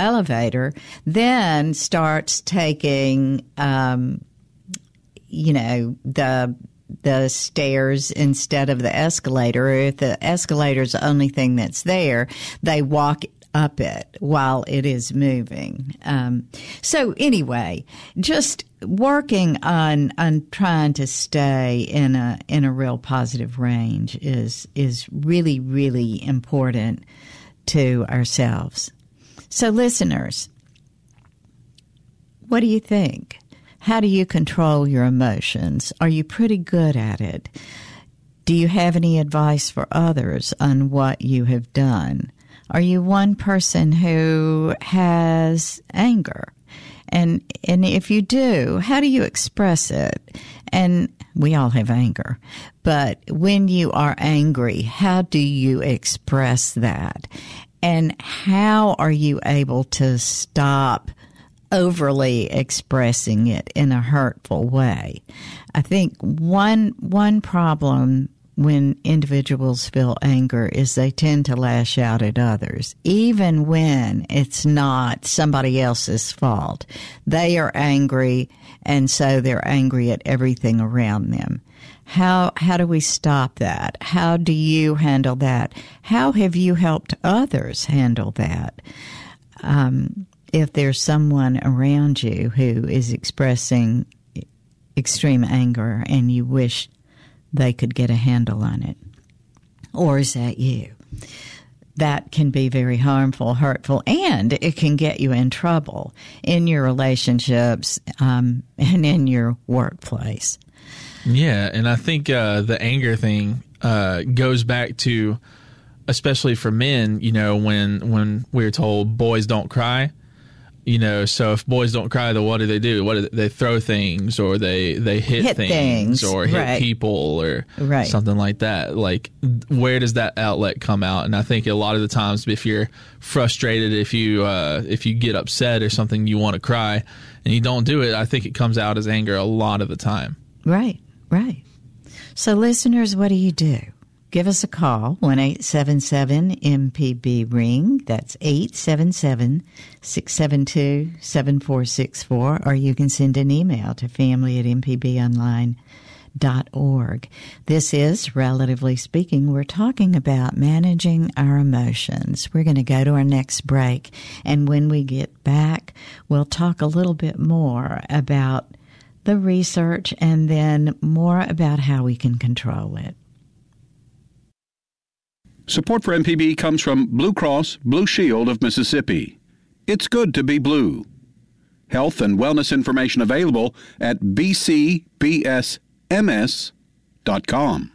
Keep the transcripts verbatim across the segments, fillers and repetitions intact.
elevator, then starts taking, um, you know, the the stairs instead of the escalator. Or if the escalator is the only thing that's there, they walk up it while it is moving. Um, so anyway, just working on on trying to stay in a in a real positive range is is really, really important to ourselves. So listeners, what do you think? How do you control your emotions? Are you pretty good at it? Do you have any advice for others on what you have done? Are you one person who has anger? And and if you do, how do you express it? And we all have anger. But when you are angry, how do you express that? And how are you able to stop overly expressing it in a hurtful way? I think one one problem when individuals feel anger is they tend to lash out at others, even when it's not somebody else's fault. They are angry, and so they're angry at everything around them. How how do we stop that? How do you handle that? How have you helped others handle that? Um, if there's someone around you who is expressing extreme anger and you wish they could get a handle on it, or is that you? That can be very harmful, hurtful, and it can get you in trouble in your relationships um, and in your workplace. Yeah, and I think uh, the anger thing uh, goes back to, especially for men, you know, when when we were told boys don't cry, you know, so if boys don't cry, then what do they do? What do they, they throw things, or they, they hit, hit things, things, or hit right. people, or right. something like that. Like, where does that outlet come out? And I think a lot of the times, if you're frustrated, if you uh, if you get upset or something, you want to cry, and you don't do it, I think it comes out as anger a lot of the time. Right, right. So, listeners, what do you do? Give us a call, one eight seven seven M P B ring. That's eight seven seven, six seven two, seven four six four. Or you can send an email to family at m p b online dot org. This is, Relatively Speaking, we're talking about managing our emotions. We're going to go to our next break, and when we get back, we'll talk a little bit more about the research and then more about how we can control it. Support for M P B comes from Blue Cross Blue Shield of Mississippi. It's good to be blue. Health and wellness information available at b c b s m s dot com.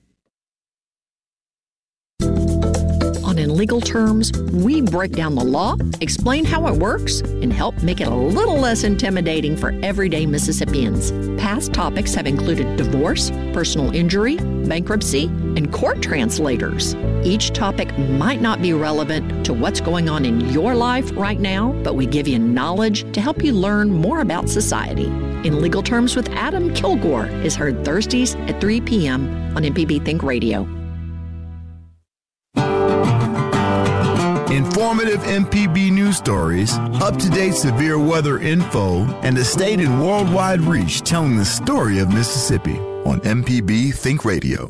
On In Legal Terms, we break down the law, explain how it works, and help make it a little less intimidating for everyday Mississippians. Past topics have included divorce, personal injury, bankruptcy, and court translators. Each topic might not be relevant to what's going on in your life right now, but we give you knowledge to help you learn more about society. In Legal Terms with Adam Kilgore is heard Thursdays at three p.m. on M P B Think Radio. Informative M P B news stories, up-to-date severe weather info, and a state and worldwide reach telling the story of Mississippi on M P B Think Radio.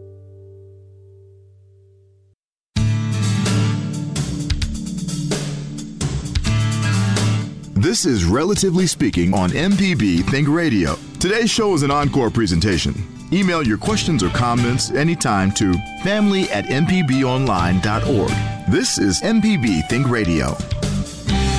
This is Relatively Speaking on M P B Think Radio. Today's show is an encore presentation. Email your questions or comments anytime to family at m p b online dot org. This is M P B Think Radio.